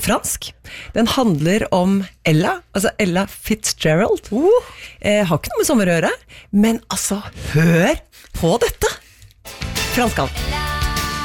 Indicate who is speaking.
Speaker 1: fransk. Den handler om Ella, altså Ella Fitzgerald. Har ikke noe med sommer å gjøre, men altså, hør på dette! Fransk alt.